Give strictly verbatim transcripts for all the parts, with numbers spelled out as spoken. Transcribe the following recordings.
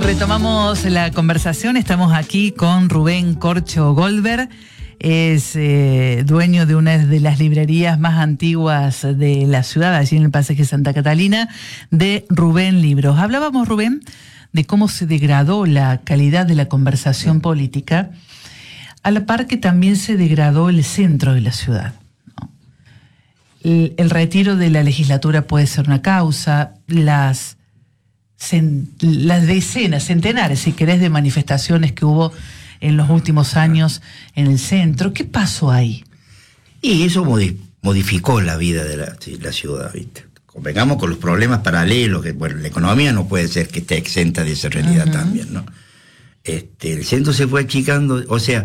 Retomamos la conversación, estamos aquí con Rubén Corcho Goldberg, es eh, dueño de una de las librerías más antiguas de la ciudad, allí en el pasaje Santa Catalina, de Rubén Libros. Hablábamos, Rubén, de cómo se degradó la calidad de la conversación política, a la par que también se degradó el centro de la ciudad, ¿no? El, el retiro de la legislatura puede ser una causa, las... las decenas, centenares, si querés, de manifestaciones que hubo en los últimos años en el centro. ¿Qué pasó ahí? Y eso modificó la vida de la, de la ciudad, ¿viste? Convengamos con los problemas paralelos, que bueno, la economía no puede ser que esté exenta de esa realidad uh-huh. también, ¿no? Este, el centro se fue achicando, o sea,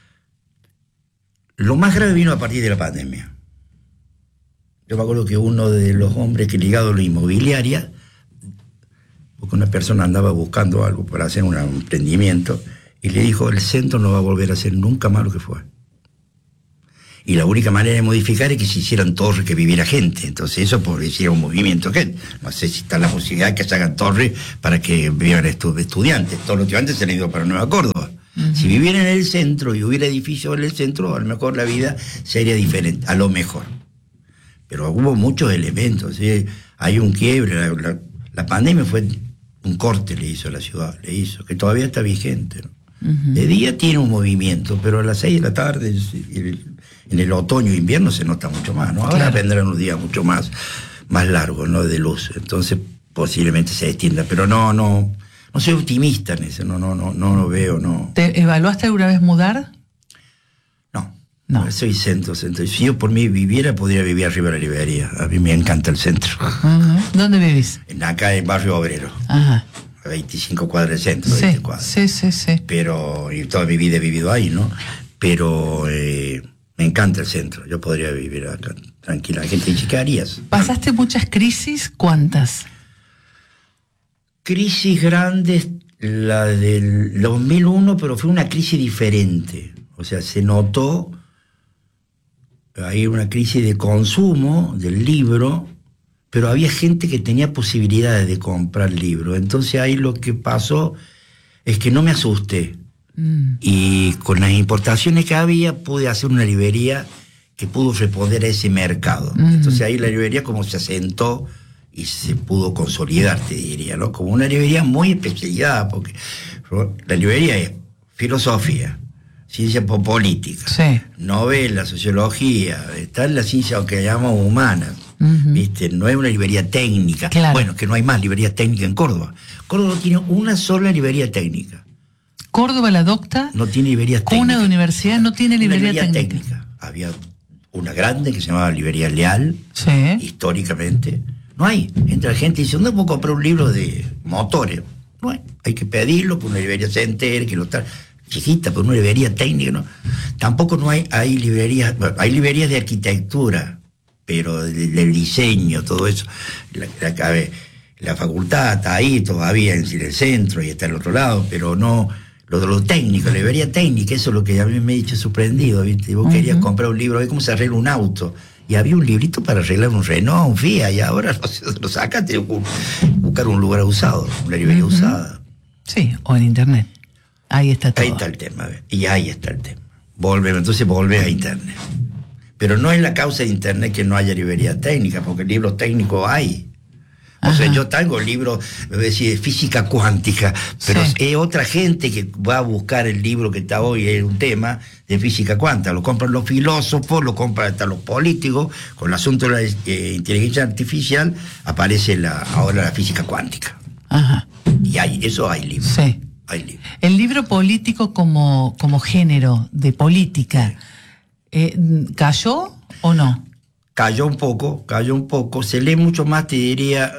lo más grave vino a partir de la pandemia. Yo me acuerdo que uno de los hombres que ligado a la inmobiliaria, porque una persona andaba buscando algo para hacer un emprendimiento, y le dijo, el centro no va a volver a ser nunca más lo que fue. Y la única manera de modificar es que se hicieran torres que viviera gente. Entonces eso por hiciera un movimiento de gente. No sé si está la posibilidad de que se hagan torres para que vivan estu- estudiantes. Todos los estudiantes se han ido para Nueva Córdoba. Uh-huh. Si vivieran en el centro y hubiera edificios en el centro, a lo mejor la vida sería diferente, a lo mejor. Pero hubo muchos elementos, ¿sí? Hay un quiebre, la, la, la pandemia fue... un corte le hizo a la ciudad, le hizo, que todavía está vigente, ¿no? Uh-huh. De día tiene un movimiento, pero a las seis de la tarde, en el otoño e invierno se nota mucho más, ¿no? Ahora claro. vendrán unos días mucho más, más largos, ¿no? De luz, entonces posiblemente se extienda, pero no, no, no soy optimista en eso, no, no, no, no lo veo, no. ¿Te evaluaste alguna vez mudar? No, no. Soy centro, centro. Si yo por mí viviera, podría vivir arriba de la librería. A mí me encanta el centro. Uh-huh. ¿Dónde vivís? En, acá en Barrio Obrero. Ajá. A veinticinco cuadras del centro. Sí, veinte cuadras. sí, sí, sí. Pero, y toda mi vida he vivido ahí, ¿no? Pero eh, me encanta el centro. Yo podría vivir acá tranquila. La gente dice, ¿qué harías? ¿Pasaste muchas crisis? ¿Cuántas? Crisis grandes, la del dos mil uno, pero fue una crisis diferente. O sea, se notó... Hay una crisis de consumo del libro, pero había gente que tenía posibilidades de comprar libros. Entonces ahí lo que pasó es que no me asusté. Mm. Y con las importaciones que había pude hacer una librería que pudo responder a ese mercado. Mm. Entonces ahí la librería como se asentó y se pudo consolidar, te diría, ¿no? Como una librería muy especializada, porque la librería es filosofía, ciencia política, sí. novela, sociología, está en la ciencia que llamamos humana, uh-huh. ¿viste? No es una librería técnica. Claro. Bueno, que no hay más librerías técnicas en Córdoba. Córdoba tiene una sola librería técnica. Córdoba, la docta, no tiene librerías técnicas. Una de universidad no tiene librería, librería técnica. técnica. Había una grande que se llamaba Librería Leal, sí. históricamente. No hay. Entra gente y dice, ¿dónde puedo comprar un libro de motores? No hay. Hay que pedirlo por una librería se entere, que lo está... chiquita, pero una librería técnica, ¿no? Tampoco no hay, hay librerías, bueno, hay librerías de arquitectura, pero del, del diseño, todo eso. La, la, la facultad está ahí todavía en el centro y está al otro lado, pero no, lo de lo técnico, la librería técnica, eso es lo que a mí me he dicho sorprendido, ¿viste? Vos uh-huh. querías comprar un libro, a ver cómo se arregla un auto, y había un librito para arreglar un Renault, un Fiat, y ahora lo, lo sacas, te buscar un lugar usado, una librería uh-huh. usada. Sí, o en internet. Ahí está todo. Ahí está el tema, y ahí está el tema. Volvemos, entonces volvés a internet. Pero no es la causa de internet que no haya librería técnica, porque libros técnicos hay. O Ajá. sea, yo tengo libros, me decir, de física cuántica, pero sí. es otra gente que va a buscar el libro que está hoy en un tema de física cuántica. Lo compran los filósofos, lo compran hasta los políticos. Con el asunto de la eh, inteligencia artificial aparece la, ahora la física cuántica. Ajá. Y hay, eso hay libros. Sí. El libro político como, como género de política, eh, ¿cayó o no? Cayó un poco, cayó un poco. Se lee mucho más, te diría,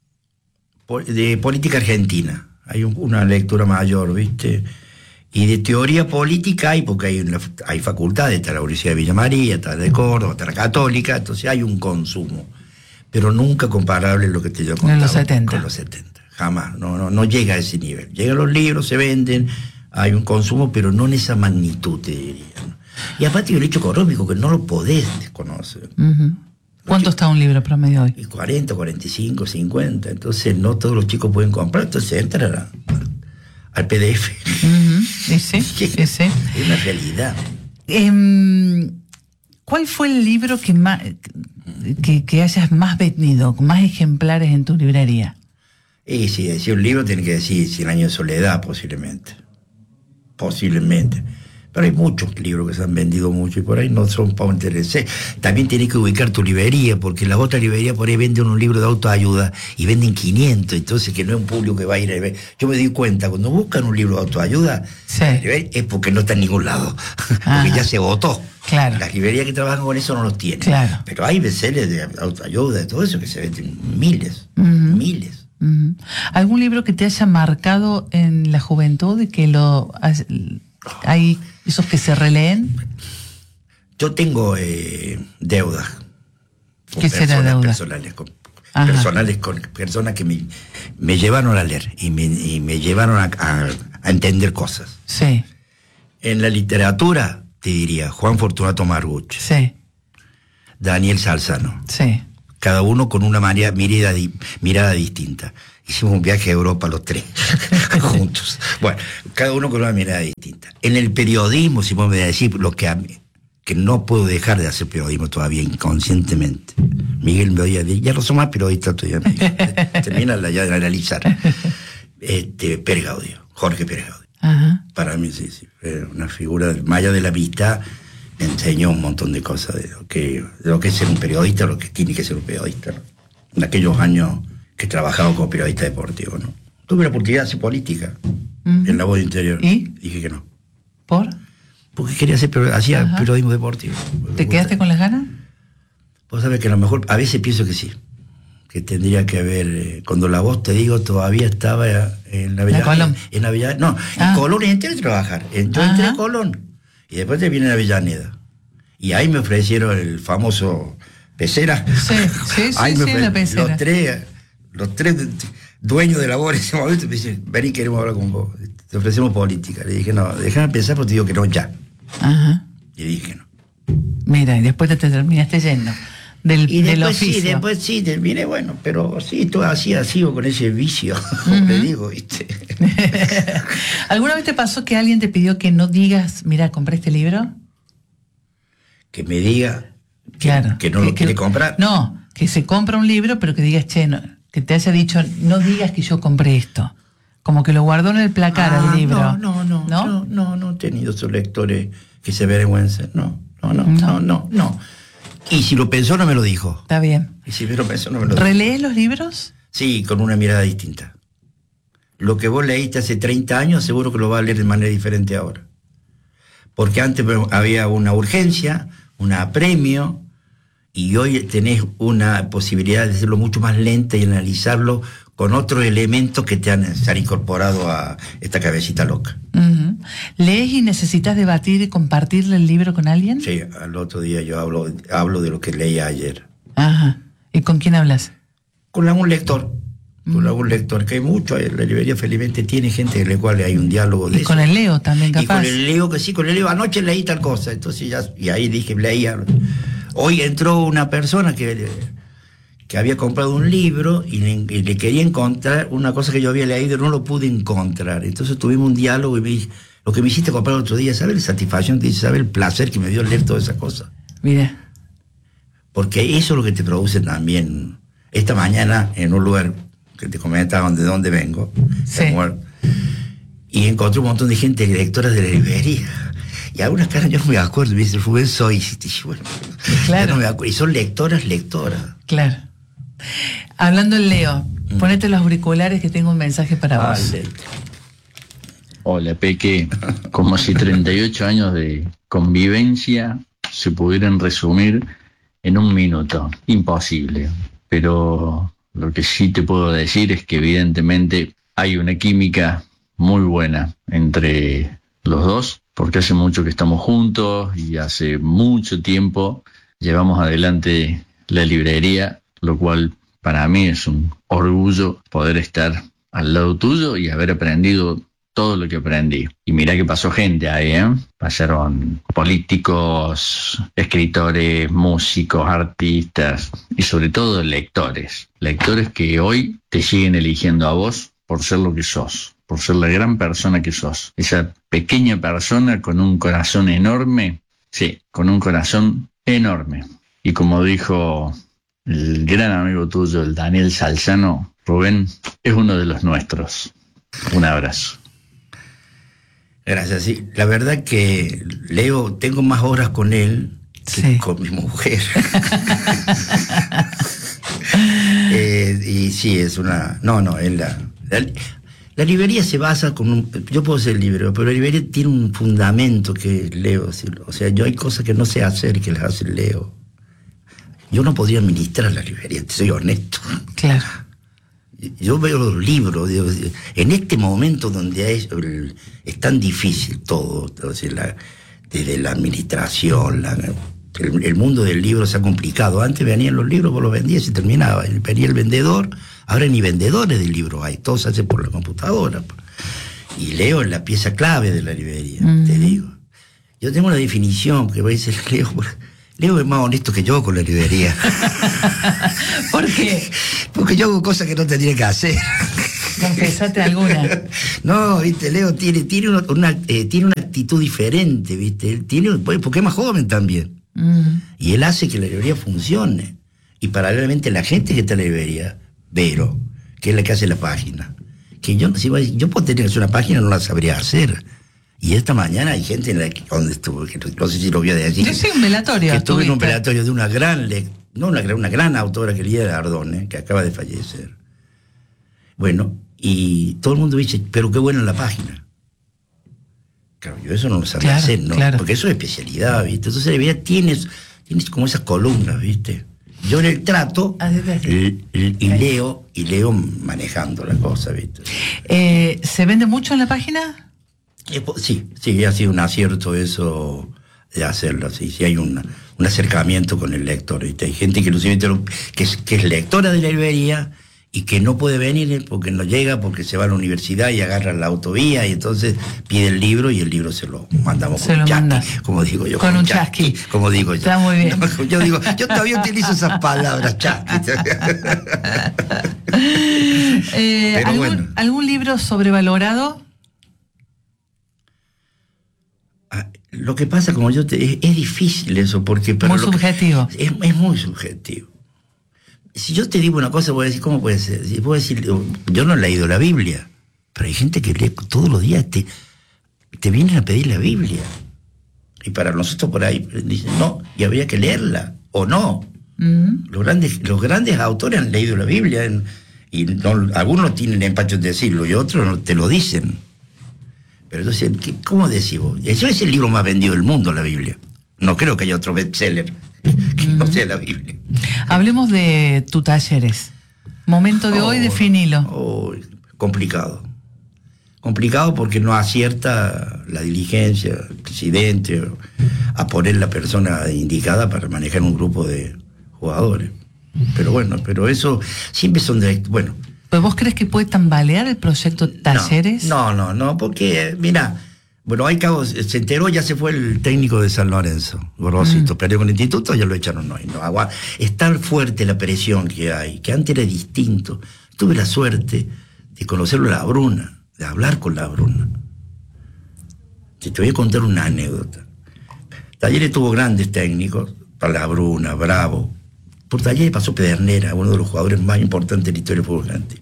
de política argentina. Hay un, una lectura mayor, ¿viste? Y de teoría política hay, porque hay, una, hay facultades, está la Universidad de Villa María, está la de Córdoba, está la Católica, entonces hay un consumo. Pero nunca comparable a lo que te yo contaba. En los setenta. Con los setenta. Jamás, no, no, no llega a ese nivel. Llegan los libros, se venden, hay un consumo, pero no en esa magnitud, te diría, ¿no? Y aparte del hecho económico, que no lo podés desconocer. Uh-huh. ¿Cuánto está un libro promedio hoy? cuarenta, cuarenta y cinco, cincuenta. Entonces no todos los chicos pueden comprar, entonces entran a, al P D F. Uh-huh. Sí, sí, sí. Es una realidad. Eh, ¿Cuál fue el libro que más que, que hayas más vendido, con más ejemplares en tu librería? Y si decía un libro, tiene que decir Cien años de soledad, posiblemente. Posiblemente. Pero hay muchos libros que se han vendido mucho y por ahí no son para interesar. También tienes que ubicar tu librería, porque las otras librerías por ahí venden un libro de autoayuda y venden quinientos, entonces que no es un público que va a ir a ver. Yo me di cuenta, cuando buscan un libro de autoayuda, sí, es porque no está en ningún lado, porque ya se votó. Claro. Las librerías que trabajan con eso no los tienen. Claro. Pero hay bestsellers de autoayuda, de todo eso que se venden miles, uh-huh. miles. Uh-huh. ¿Algún libro que te haya marcado en la juventud y que lo hay esos que se releen? Yo tengo eh, deudas. ¿Qué será deuda? Personales, con, personales con personas que me, me llevaron a leer y me, y me llevaron a, a, a entender cosas. Sí. En la literatura, te diría, Juan Fortunato Marguch. Sí. Daniel Salzano. Sí. Cada uno con una mirada, mirada, mirada distinta. Hicimos un viaje a Europa los tres, juntos. Bueno, cada uno con una mirada distinta. En el periodismo, si vos me decís, lo que a mí, que no puedo dejar de hacer periodismo todavía inconscientemente. Miguel me oía decir, ya no soy más periodista todavía. Termina ya de analizar. Este, Pérez Gaudio, Jorge Pérez Gaudio. Ajá. Para mí, sí, sí, una figura, más allá de la amistad, me enseñó un montón de cosas de lo que, de lo que es ser un periodista, lo que tiene que ser un periodista, ¿no? En aquellos años que he trabajado como periodista deportivo, ¿no? Tuve la oportunidad de hacer política uh-huh. en La Voz Interior. ¿Y? Dije que no. ¿Por? Porque quería hacer, hacía Ajá. periodismo deportivo. ¿Te quedaste con las ganas? Vos sabés que a lo mejor, a veces pienso que sí, que tendría que haber, eh, cuando La Voz, te digo, todavía estaba en la Avellaneda. ¿La Colón? En Avellaneda, no, ah. en Colón entré a trabajar, yo entré a Colón, y después te viene a Avellaneda. Y ahí me ofrecieron el famoso Pecera. Sí, sí, ahí sí, me sí, ofre- la Pecera. Los tres, los tres dueños de La Voz en ese momento me dicen, vení, queremos hablar con vos. Te ofrecemos política. Le dije, no, déjame pensar, porque te digo que no ya. Ajá. Y dije no. Mira, y después te, te terminaste yendo del, y del después oficio. sí, después sí, terminé, bueno, pero sí, todo así, sigo con ese vicio, uh-huh. le digo, ¿viste? ¿Alguna vez te pasó que alguien te pidió que no digas, mira, compré este libro? Que me diga que, claro, que no que, lo quiere que, comprar. No, que se compra un libro, pero que digas, che, no, que te haya dicho, no digas que yo compré esto. Como que lo guardó en el placar ah, el libro. No, no, no, no, no, no, no he tenido esos lectores que se avergüencen, no, no, no, no, no, no, no. Y si lo pensó, no me lo dijo. Está bien. Y si lo pensó, no me lo dijo. ¿Relees los libros? Sí, con una mirada distinta. Lo que vos leíste hace treinta años, seguro que lo vas a leer de manera diferente ahora. Porque antes había una urgencia, un apremio, y hoy tenés una posibilidad de hacerlo mucho más lenta y analizarlo con otros elementos que te han, se han incorporado a esta cabecita loca. Uh-huh. ¿Lees y necesitas debatir y compartirle el libro con alguien? Sí, al otro día yo hablo, hablo de lo que leía ayer. Ajá. ¿Y con quién hablas? Con algún lector. Con uh-huh. algún lector, que hay mucho. La librería felizmente tiene gente con la cual hay un diálogo de y eso. con el Leo también, capaz. Y con el Leo, que sí, con el Leo. Anoche leí tal cosa, entonces ya, y ahí dije, leía. Hoy entró una persona que... que había comprado un libro y le, y le quería encontrar una cosa que yo había leído y no lo pude encontrar. Entonces tuvimos un diálogo y me dice, lo que me hiciste comprar el otro día, ¿sabes la satisfacción? Te dice, ¿sabes el placer que me dio leer toda esa cosa? Mira. Porque eso es lo que te produce también. Esta mañana, en un lugar que te comentaban de dónde vengo, sí. y encontré un montón de gente lectora de la librería. Y algunas caras yo no me acuerdo, me dice, Rubén soy, y bueno, claro. no me acuerdo. Y son lectoras, lectoras. Claro. Hablando en Leo, mm. ponete los auriculares que tengo un mensaje para ah, vos. Le... Hola, Peque. Como si treinta y ocho años de convivencia se pudieran resumir en un minuto. Imposible. Pero lo que sí te puedo decir es que evidentemente hay una química muy buena entre los dos, porque hace mucho que estamos juntos y hace mucho tiempo llevamos adelante la librería, lo cual para mí es un orgullo poder estar al lado tuyo y haber aprendido todo lo que aprendí. Y mirá que pasó gente ahí, ¿eh? Pasaron políticos, escritores, músicos, artistas y sobre todo lectores. Lectores que hoy te siguen eligiendo a vos por ser lo que sos. por ser la gran persona que sos. Esa pequeña persona con un corazón enorme, sí, con un corazón enorme. Y como dijo el gran amigo tuyo, el Daniel Salzano, Rubén es uno de los nuestros. Un abrazo. Gracias, sí. La verdad que Leo, tengo más horas con él que sí. con mi mujer. eh, y sí, es una... No, no, es la, la... La librería se basa con un... Yo puedo ser librero, pero la librería tiene un fundamento que Leo... O sea, yo hay cosas que no sé hacer y que las hace Leo. Yo no podría administrar la librería, te soy honesto. Claro. Yo veo los libros, digo, en este momento donde es, es tan difícil todo, entonces la, desde la administración, la, el, el mundo del libro se ha complicado. Antes venían los libros, vos los vendías y terminaba. Venía el vendedor, ahora ni vendedores de libros hay, todo se hace por la computadora. Y Leo es la pieza clave de la librería, mm. te digo. Yo tengo una definición que va a decir Leo... Leo es más honesto que yo con la librería. ¿Por qué? Porque yo hago cosas que no tendría que hacer. Confesate alguna. No, viste, Leo tiene, tiene, una, una, eh, tiene una actitud diferente, viste. Él tiene, porque es más joven también. Mm. Y él hace que la librería funcione. Y paralelamente la gente que está en la librería, Vero, que es la que hace la página. Que yo, si yo puedo tener una página, no la sabría hacer. Y esta mañana hay gente en la que, donde estuvo, que no sé si lo voy a decir. Yo soy un velatorio. Que estuve en un velatorio de una gran, no una, una gran autora, que Lidia Ardone, que acaba de fallecer. Bueno, y todo el mundo dice, pero qué buena la página. Claro, yo eso no lo sabía claro, hacer, ¿no? Claro. Porque eso es especialidad, ¿viste? Entonces, la verdad, tienes, tienes como esas columnas, ¿viste? Yo en el trato y, y leo, y leo manejando la cosa, ¿viste? Eh, ¿Se vende mucho en la página? Sí, sí, ha sido un acierto eso de hacerlo así. Sí, hay un, un acercamiento con el lector. ¿Viste? Hay gente que inclusive que es, que es lectora de la librería y que no puede venir porque no llega, porque se va a la universidad y agarra la autovía y entonces pide el libro y el libro se lo mandamos se con lo un chasqui, mandas. como digo yo. Con, con un chasqui. chasqui. Como digo yo. Está muy bien. No, yo digo, yo todavía utilizo esas palabras, chasqui. eh, Pero ¿algún, bueno. ¿Algún libro sobrevalorado? Lo que pasa, como yo te es, es difícil eso, porque... Pero muy subjetivo. Es, es muy subjetivo. Si yo te digo una cosa, voy a decir, ¿cómo puede ser? Si puedo decir, yo no he leído la Biblia, pero hay gente que lee todos los días, te, te vienen a pedir la Biblia. Y para nosotros por ahí dicen, no, y habría que leerla, o no. Uh-huh. Los grandes, los grandes autores han leído la Biblia, en, y no, algunos tienen empacho de decirlo, y otros no te lo dicen. Pero entonces, ¿cómo decís vos? Eso es el libro más vendido del mundo, la Biblia. No creo que haya otro bestseller que no sea la Biblia. Hablemos de tus talleres. Momento de oh, hoy, definilo. Oh, complicado. Complicado porque no acierta la diligencia, el presidente, a poner la persona indicada para manejar un grupo de jugadores. Pero bueno, pero eso siempre son de... Bueno, ¿Pues vos crees que puede tambalear el proyecto Talleres? No, no, no, no porque, mira, bueno, hay cabos, se enteró, ya se fue el técnico de San Lorenzo, Gorosito, mm. perdió con el instituto, ya lo echaron hoy. No, agua, es tan fuerte la presión que hay, que antes era distinto. Tuve la suerte de conocerlo a la Bruna, de hablar con la Bruna. Te voy a contar una anécdota. Talleres tuvo grandes técnicos, para la Bruna, Bravo. Por Talleres pasó Pedernera, uno de los jugadores más importantes de la historia del fútbol argentino.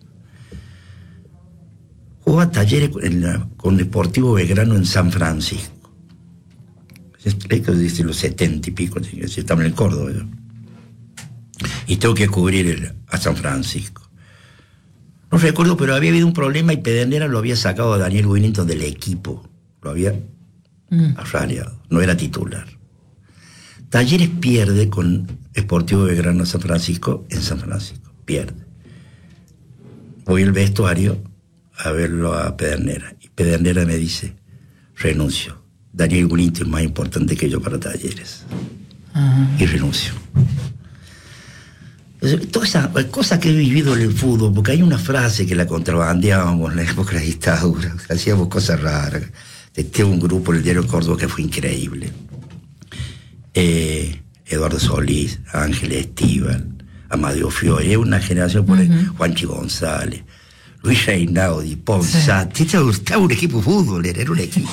Jugaba Talleres en la, con Deportivo Belgrano en San Francisco. Desde los setenta y pico, estaba en el Córdoba. ¿no? Y tengo que cubrir el, a San Francisco. No recuerdo, pero había habido un problema y Pedernera lo había sacado a Daniel Willington del equipo. Lo había mm. arraneado, no era titular. Talleres pierde con Deportivo Belgrano San Francisco en San Francisco. Pierde. Voy al vestuario a verlo a Pedernera. Y Pedernera me dice, renuncio. Daniel Willington es más importante que yo para Talleres. Uh-huh. Y renuncio. Todas esas cosas que he vivido en el fútbol, porque hay una frase que la contrabandeábamos en la época de la dictadura, hacíamos cosas raras. Tengo un grupo en el diario Córdoba que fue increíble. Eh, Eduardo Solís, Ángel Estíbal, Amadeo Fiore, una generación por ahí, uh-huh. Juanchi González, Luis Reinaudi, Ponsati, sí. Estaba un equipo de fútbol, era un equipo.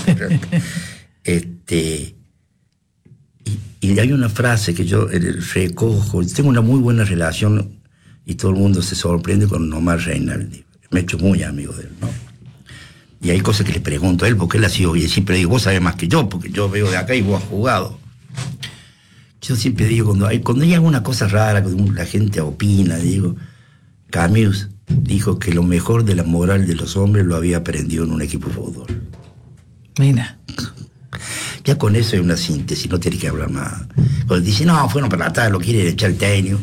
este, y, y hay una frase que yo recojo, tengo una muy buena relación y todo el mundo se sorprende con Omar Reinaldi. Me he hecho muy amigo de él, ¿no? Y hay cosas que le pregunto a él, porque él ha sido, y siempre digo, vos sabés más que yo, porque yo veo de acá y vos has jugado. Yo siempre digo, cuando hay, cuando hay alguna cosa rara, cuando la gente opina, digo, Camus dijo que lo mejor de la moral de los hombres lo había aprendido en un equipo de fútbol. Mira. Ya con eso hay una síntesis, no tiene que hablar más. Cuando dice, no, fueron para la tarde, lo quieren echar el técnico.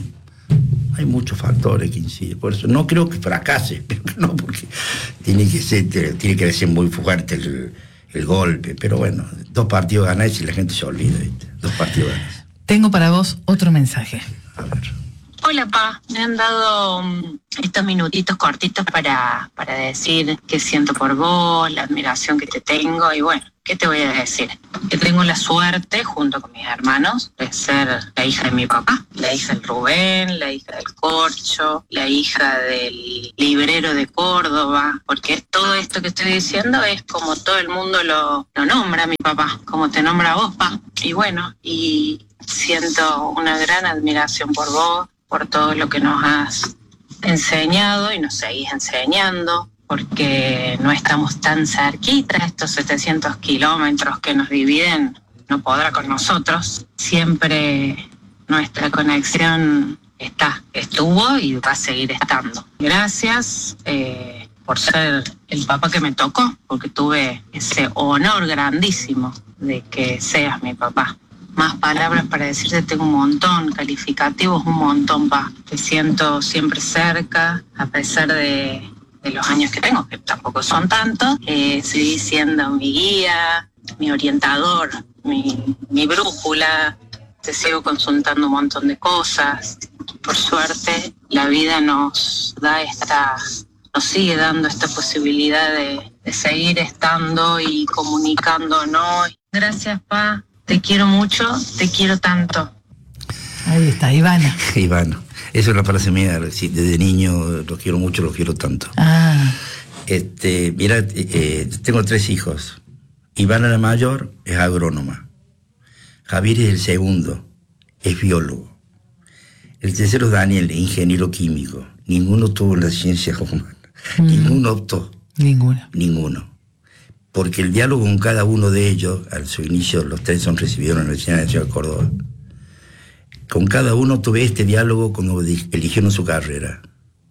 Hay muchos factores que inciden. Por eso no creo que fracase, pero no, porque tiene que ser, tiene que ser muy fuerte el, el golpe. Pero bueno, dos partidos ganáis y la gente se olvida, ¿viste? Dos partidos ganáis. Tengo para vos otro mensaje. A ver. Hola, Pa. Me han dado um, estos minutitos cortitos para, para decir qué siento por vos, la admiración que te tengo y bueno, ¿qué te voy a decir? Que tengo la suerte, junto con mis hermanos, de ser la hija de mi papá, la hija del Rubén, la hija del Corcho, la hija del librero de Córdoba, porque todo esto que estoy diciendo es como todo el mundo lo, lo nombra a mi papá, como te nombra a vos, Pa. Y bueno, y siento una gran admiración por vos, por todo lo que nos has enseñado y nos seguís enseñando, porque no estamos tan cerquita, estos setecientos kilómetros que nos dividen no podrá con nosotros. Siempre nuestra conexión está, estuvo y va a seguir estando. Gracias eh, por ser el papá que me tocó, porque tuve ese honor grandísimo de que seas mi papá. Más palabras para decirte tengo un montón, calificativos un montón, Pa. Te siento siempre cerca, a pesar de, de los años que tengo, que tampoco son tantos. Eh, seguís siendo mi guía, mi orientador, mi, mi brújula. Te sigo consultando un montón de cosas. Por suerte, la vida nos da esta, nos sigue dando esta posibilidad de, de seguir estando y comunicándonos. Gracias, Pa. Te quiero mucho, te quiero tanto. Ahí está, Ivana. Ivana. Eso es la frase mía. Desde niño los quiero mucho, los quiero tanto. Ah. Este, mira, eh, tengo tres hijos. Ivana, la mayor, es agrónoma. Javier es el segundo, es biólogo. El tercero es Daniel, es ingeniero químico. Ninguno tuvo las ciencias humanas. Mm. Ninguno optó. Ninguno. Ninguno. Porque el diálogo con cada uno de ellos, al su inicio los tres son recibidos en la Universidad Nacional de Córdoba, con cada uno tuve este diálogo cuando eligieron su carrera,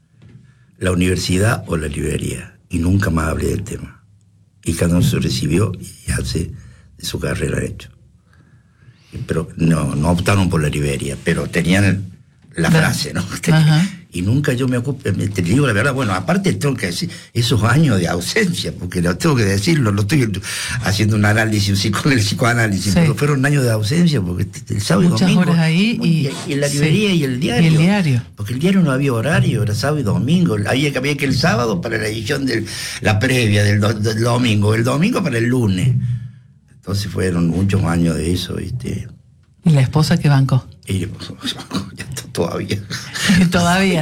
la universidad o la librería, y nunca más hablé del tema. Y cada uno se recibió y hace de su carrera hecho. Pero no, no optaron por la librería, pero tenían la frase, ¿no? Ajá. Y nunca yo me ocupé, te digo la verdad, bueno, aparte tengo que decir esos años de ausencia, porque lo tengo que decirlo, lo estoy haciendo un análisis con el psicoanálisis, sí. Pero fueron años de ausencia, porque el sábado muchas y domingo. Horas ahí y, y, y la librería sí. y el diario. Y el diario. Porque el diario no había horario, era sábado y domingo. Había que, había que el sábado para la edición de la previa del, do, del domingo, el domingo para el lunes. Entonces fueron muchos años de eso, ¿viste? ¿Y la esposa que bancó? Y, ya todavía. ¿Todavía?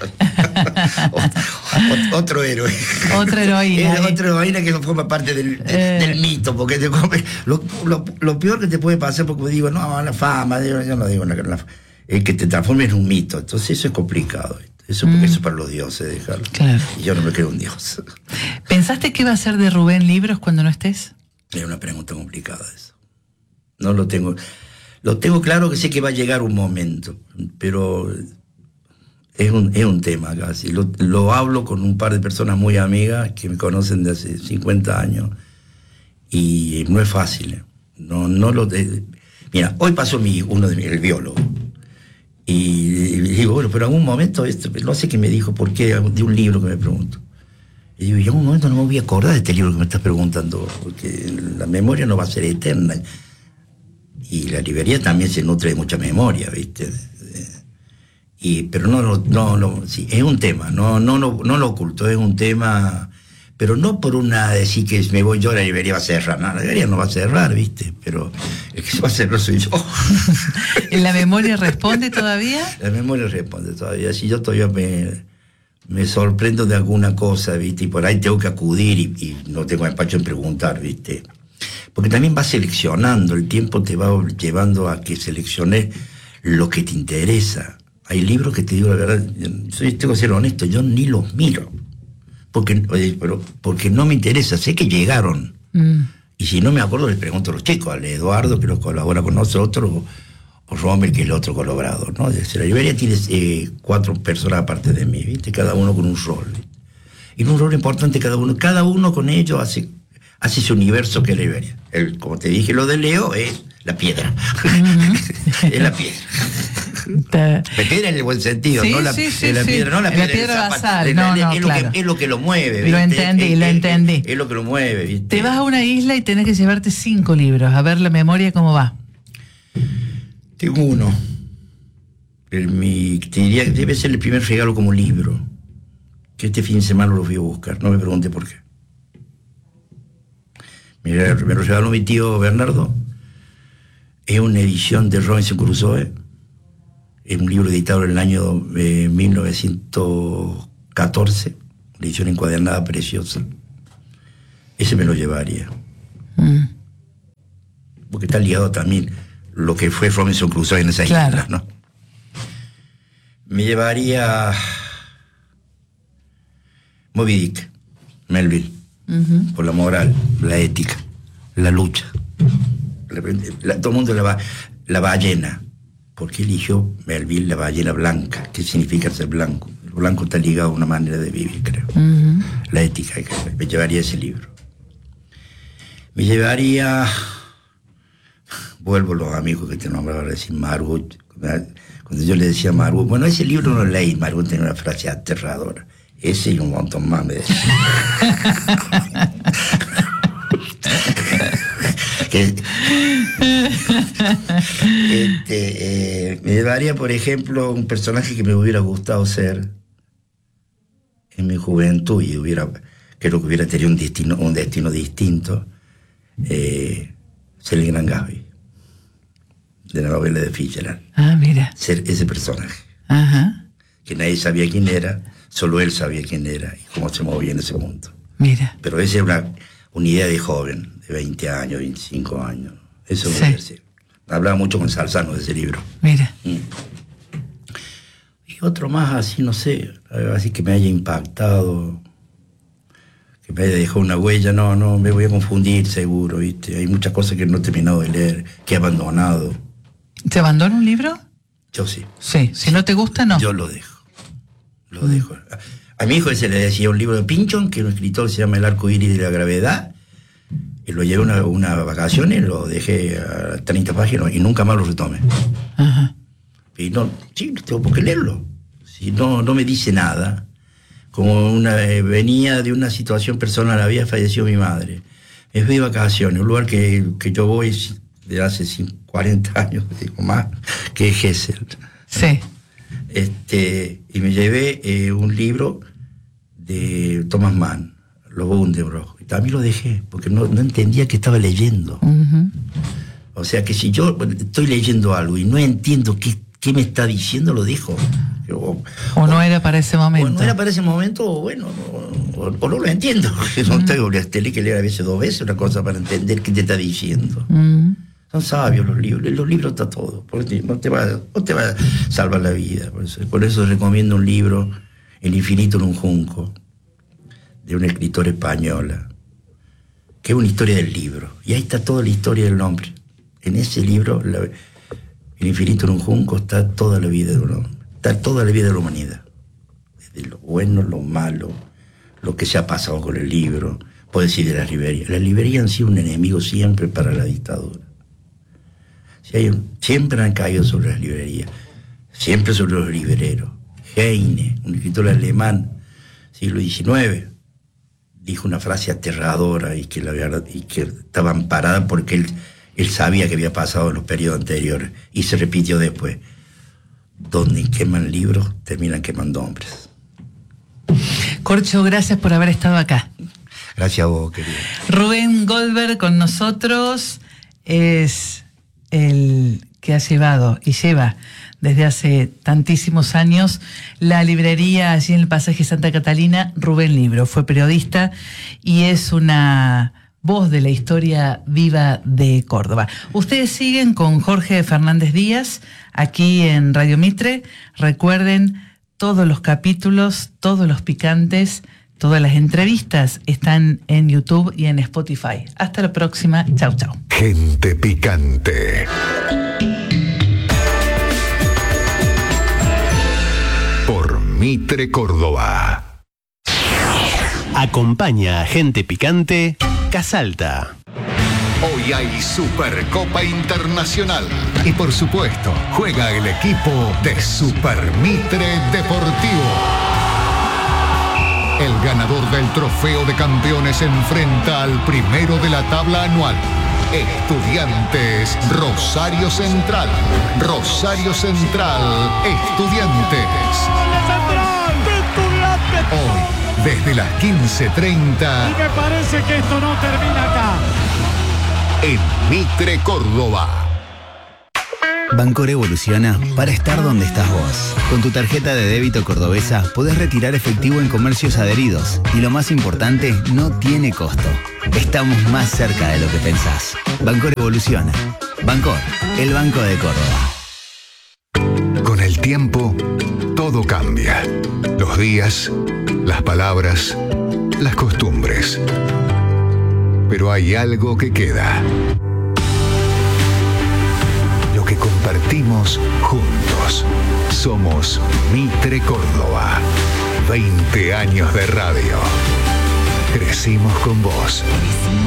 otro, otro héroe. Otra heroína. Es otra heroína que no forma parte del, eh. del mito, porque te come, lo, lo, lo peor que te puede pasar, porque digo, no, la fama, yo no digo la, la, es que te transformes en un mito. Entonces eso es complicado. Eso porque mm. eso es para los dioses, dejarlo. Claro. Y yo no me creo un dios. ¿Pensaste que iba a ser de Rubén Libros cuando no estés? Es una pregunta complicada eso. No lo tengo... Lo tengo claro que sé que va a llegar un momento, pero es un, es un tema casi. Lo, lo hablo con un par de personas muy amigas que me conocen de hace cincuenta años y no es fácil. No, no lo de, mira, hoy pasó mi, uno de mi, el biólogo y, y digo, bueno, pero en algún momento, esto, no sé qué me dijo, por qué, de un libro que me pregunto. Y digo, y en algún momento no me voy a acordar de este libro que me estás preguntando, porque la memoria no va a ser eterna. Y la librería también se nutre de mucha memoria, ¿viste? Y, pero no, no, no, no sí, es un tema, no, no, no, no lo oculto, es un tema, pero no por una decir que me voy yo, la librería va a cerrar, no, la librería no va a cerrar, ¿viste? Pero el que se va a cerrar soy yo. ¿La memoria responde todavía? La memoria responde todavía, si yo todavía me, me sorprendo de alguna cosa, ¿viste? Y por ahí tengo que acudir y, y no tengo empacho en preguntar, ¿viste? Porque también vas seleccionando, el tiempo te va llevando a que selecciones lo que te interesa. Hay libros que te digo la verdad, yo tengo que ser honesto, yo ni los miro. Porque, oye, pero, porque no me interesa, sé que llegaron. Mm. Y si no me acuerdo, les pregunto a los chicos, al Eduardo, que los colabora con nosotros, o, o Rommel, que es el otro colaborador, ¿no? La librería tiene eh, cuatro personas aparte de mí, ¿viste? Cada uno con un rol. ¿Viste? Y un rol importante cada uno. Cada uno con ellos hace, hace ese universo que es la librería. El, como te dije, lo de Leo es la piedra. Uh-huh. Es la piedra. La piedra en el buen sentido, sí, no la, sí, sí, la sí. piedra, no la piedra, la piedra basal, es, no, es, no, es, claro. lo que, es lo que lo mueve, ¿viste? Lo entendí, es, lo es, entendí. Es, es lo que lo mueve, ¿viste? Te vas a una isla y tenés que llevarte cinco libros, a ver la memoria cómo va. Tengo uno. El, mi, te diría que debe ser el primer regalo como libro. Que este fin de semana lo fui a buscar, no me pregunte por qué. Mira, me lo regaló mi tío Bernardo. Es una edición de Robinson Crusoe. Es un libro editado en el año eh, mil novecientos catorce. Una edición encuadernada preciosa. Ese me lo llevaría. Mm. Porque está ligado también lo que fue Robinson Crusoe en esa claro. isla, ¿no? Me llevaría Moby Dick, Melville, uh-huh. por la moral, la ética, la lucha. La, la, todo el mundo la, va, la ballena. ¿Por qué eligió Melville la ballena blanca? ¿Qué significa ser blanco? El blanco está ligado a una manera de vivir, creo. Uh-huh. La ética, me llevaría ese libro. Me llevaría, vuelvo a los amigos que te nombraba, a decir Margot. Cuando yo le decía a Margot, bueno, ese libro no lo leí, Margot tenía una frase aterradora. Ese y un montón más, me decía. que, este, eh, me llevaría, por ejemplo, un personaje que me hubiera gustado ser en mi juventud y hubiera, creo que hubiera tenido un destino, un destino distinto, eh, ser el Gran Gatsby, de la novela de Fitzgerald. Ah, mira. Ser ese personaje. Ajá. Que nadie sabía quién era, solo él sabía quién era y cómo se movía en ese mundo. Mira. Pero esa es una, una idea de joven, de veinte años, veinticinco años. Eso sí. me parece. Hablaba mucho con Salzano de ese libro. Mira. Mm. Y otro más así, no sé, así que me haya impactado, que me haya dejado una huella. No, no, me voy a confundir seguro, ¿viste? Hay muchas cosas que no he terminado de leer, que he abandonado. ¿Te abandona un libro? Yo sí. Sí, si no te gusta, no. Yo lo dejo. Lo mm. dejo. A mi hijo se le decía un libro de Pynchon, que un escritor que se llama El arco iris de la gravedad, y lo llevé una, una vacaciones, lo dejé a treinta páginas y nunca más lo retomé. Ajá. Y no, sí, tengo por qué leerlo. Si no, no me dice nada. Como una, eh, venía de una situación personal, había fallecido mi madre. Me fui de vacaciones, un lugar que, que yo voy de hace cuarenta años, digo más, que es Gesell. Sí. Este, y me llevé eh, un libro de Thomas Mann, Los Buddenbrook. Y también lo dejé, porque no, no entendía que estaba leyendo. Uh-huh. O sea que si yo estoy leyendo algo y no entiendo qué, qué me está diciendo, lo dejo. O, o, o no era para ese momento. O no era para ese momento, o bueno, o, o, o no lo entiendo. Uh-huh. No tengo que leer a veces dos veces una cosa para entender qué te está diciendo. Uh-huh. Son sabios los libros, en los libros está todo, porque no te va, no te va a salvar la vida. Por eso, por eso recomiendo un libro, El infinito en un junco, de una escritora española, que es una historia del libro, y ahí está toda la historia del hombre. En ese libro, la, El infinito en un junco, está toda la vida de un hombre, está toda la vida de la humanidad, desde lo bueno, lo malo, lo que se ha pasado con el libro. Puedo decir de las librerías. Las librerías han sido un enemigo siempre para la dictadura. Siempre han caído sobre las librerías, siempre sobre los libreros. Heine, un escritor alemán, siglo diecinueve, dijo una frase aterradora y que, la verdad, y que estaba amparada porque él, él sabía que había pasado en los periodos anteriores y se repitió después. Donde queman libros, terminan quemando hombres. Corcho, gracias por haber estado acá. Gracias a vos, querido. Rubén Goldberg con nosotros es el que ha llevado y lleva desde hace tantísimos años la librería allí en el pasaje Santa Catalina, Rubén Libro. Fue periodista y es una voz de la historia viva de Córdoba. Ustedes siguen con Jorge Fernández Díaz aquí en Radio Mitre. Recuerden, todos los capítulos, todos los picantes, todas las entrevistas están en YouTube y en Spotify. Hasta la próxima. Chau, chau. Gente picante. Por Mitre Córdoba. Acompaña a Gente Picante Casalta. Hoy hay Supercopa Internacional. Y por supuesto, juega el equipo de Super Mitre Deportivo. El ganador del trofeo de campeones se enfrenta al primero de la tabla anual. Estudiantes Rosario Central. Rosario Central, Estudiantes. Hoy, desde las quince treinta. Y me parece que esto no termina acá. En Mitre Córdoba. Bancor evoluciona para estar donde estás vos. Con tu tarjeta de débito cordobesa podés retirar efectivo en comercios adheridos. Y lo más importante, no tiene costo. Estamos más cerca de lo que pensás. Bancor evoluciona. Bancor, el Banco de Córdoba. Con el tiempo, todo cambia. Los días, las palabras, las costumbres. Pero hay algo que queda. Lo que compartimos juntos. Somos Mitre Córdoba. veinte años de radio. Crecimos con vos.